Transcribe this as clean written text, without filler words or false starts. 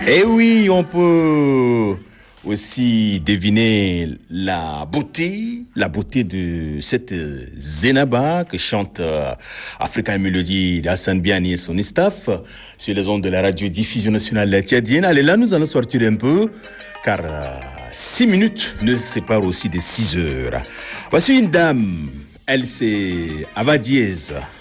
Et oui, on peut aussi deviner la beauté de cette Zenaba que chante African Melody d'Hassan Biani et son staff sur les ondes de la radio-diffusion nationale tchadienne. Allez, là, nous allons sortir un peu, car 6 minutes ne séparent aussi de 6 heures. Voici une dame, elle c'est Ava Diaz.